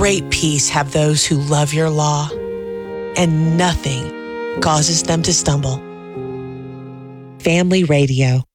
Great peace have those who love your law, and nothing causes them to stumble. Family Radio.